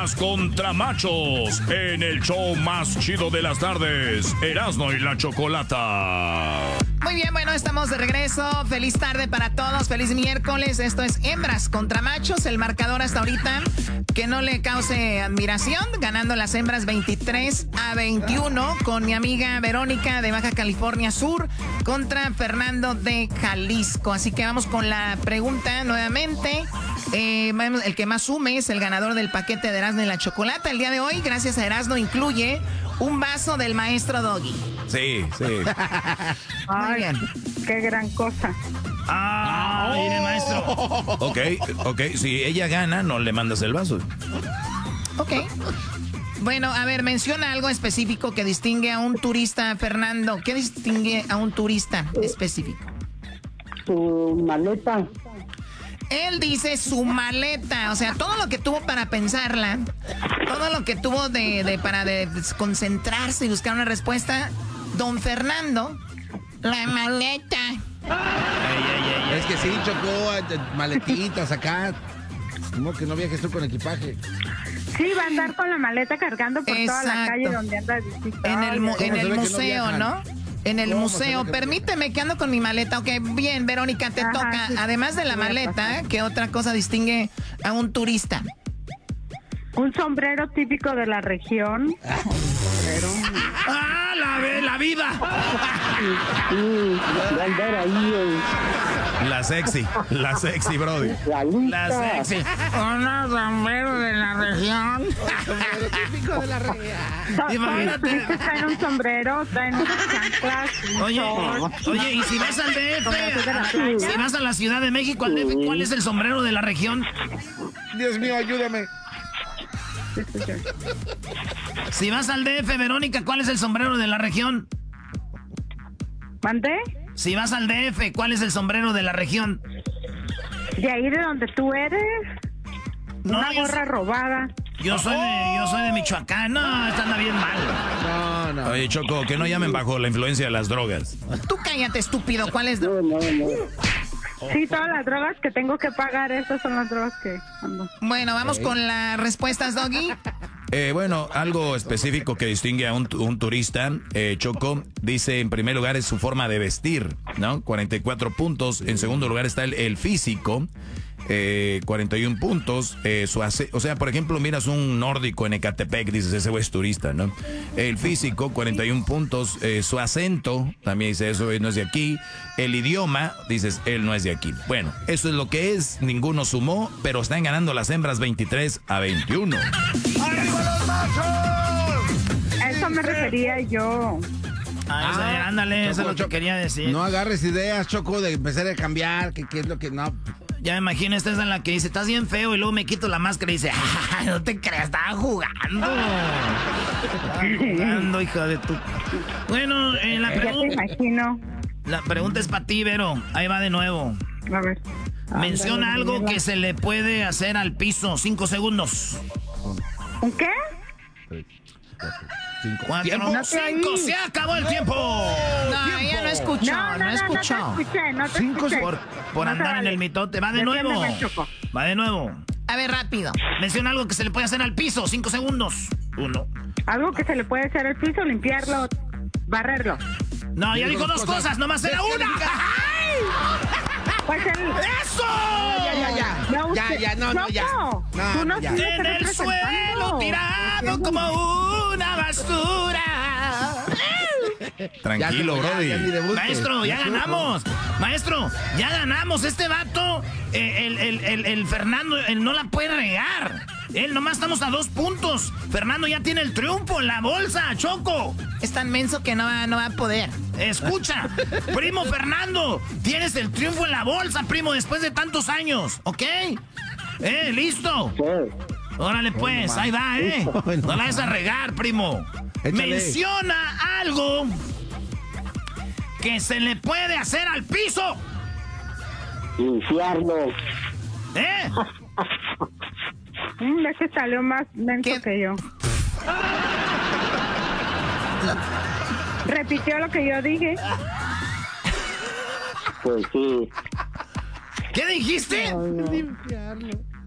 Hembras contra machos, en el show más chido de las tardes, Erasmo y la Chocolata. Muy bien, bueno, estamos de regreso. Feliz tarde para todos, feliz miércoles. Esto es Hembras contra Machos. El marcador hasta ahorita, que no le cause admiración, ganando las hembras 23-21 con mi amiga Verónica de Baja California Sur contra Fernando de Jalisco. Así que vamos con la pregunta nuevamente. El que más sume es el ganador del paquete de Erasmo y la Chocolata. El día de hoy, gracias a Erasmo, incluye un vaso del maestro Doggy. Sí, sí. Muy bien. Qué gran cosa. Mire, maestro. Ok, si ella gana, no le mandas el vaso. Ok. Bueno, a ver, menciona algo específico que distingue a un turista, Fernando. ¿Qué distingue a un turista específico? Su maleta. Él dice su maleta, o sea, todo lo que tuvo para pensarla, todo lo que tuvo para concentrarse y buscar una respuesta, don Fernando, la maleta. Es que sí, chocó maletitas acá. Como que no viajes tú con equipaje. Sí, va a andar con la maleta cargando por toda la calle donde anda de visita. En el museo, no ¿no? En el museo. Permíteme que ando con mi maleta. Ok, bien, Verónica, te toca. Sí. Además de la maleta, ¿qué otra cosa distingue a un turista? Un sombrero típico de la región. La vida! Va a andar ahí. La sexy, Brody. La sexy. Un sombrero de la región. Sombrero típico de la región. Imagínate. Traen un sombrero, traen unas chanclas. Oye, y si vas al DF, si vas a la Ciudad de México, al DF, ¿cuál es el sombrero de la región? Dios mío, ayúdame. Si vas al DF, Verónica, ¿cuál es el sombrero de la región? ¿Mandé? Si vas al DF, ¿cuál es el sombrero de la región? De ahí de donde tú eres. No, una gorra robada. Yo soy de Michoacán. No, esta anda bien mal. No. Oye, Choco, que no llamen bajo la influencia de las drogas. Tú cállate, estúpido. ¿Cuál es? No. Sí, todas las drogas que tengo que pagar, estas son las drogas que ando. Bueno, vamos con las respuestas, Doggy. Bueno, algo específico que distingue a un turista, Choco, dice en primer lugar es su forma de vestir, ¿no? 44 puntos. En segundo lugar está el físico, 41 puntos. O sea, por ejemplo, miras un nórdico en Ecatepec, dices, ese güey es turista, ¿no? El físico, 41 puntos. Su acento, también dice eso, él no es de aquí. El idioma, dices, él no es de aquí. Bueno, eso es lo que es. Ninguno sumó, pero están ganando las hembras 23-21. ¡Arriba los machos! A eso me refería yo. Ándale, eso es lo que quería decir. No agarres ideas, Choco, de empezar a cambiar, que es lo que no. Ya me imagino, esta es en la que dice, estás bien feo, y luego me quito la máscara y dice, no te creas, estaba jugando. Hija de tu... Bueno, la pregunta... Ya te imagino. La pregunta es para ti, Vero. Ahí va de nuevo. A ver. Menciona algo que se le puede hacer al piso. 5 segundos. ¿Un qué? 4, 5, se acabó el tiempo. No, ella no escuchó, no escuchó. No te escuché. Por No andar se en vale. el mitote. Va de nuevo. Defiéndeme, Choco. Va de nuevo. A ver, rápido. Menciona algo que se le puede hacer al piso. 5 segundos. 1. Algo que se le puede hacer al piso, limpiarlo, barrerlo. No, ya dijo 2 cosas. Nomás era una. Pues ¡Eso! Tú no ya. tienes que En el estar suelo presentando. tirado como una basura. Tranquilo, Brody. Maestro, ya ganamos. Maestro, ya ganamos. Este vato, el Fernando, él no la puede regar. Él nomás estamos a 2 puntos. Fernando ya tiene el triunfo en la bolsa, Choco. Es tan menso que no va a poder. Escucha, primo Fernando, tienes el triunfo en la bolsa, primo, después de tantos años, ¿ok? ¿Listo? Órale pues, ahí va, No la vas a regar, primo. Échale. Menciona algo que se le puede hacer al piso. Limpiarlo. Ese salió más lento que yo. ¿Repitió lo que yo dije? Pues sí. ¿Qué dijiste? Limpiarlo.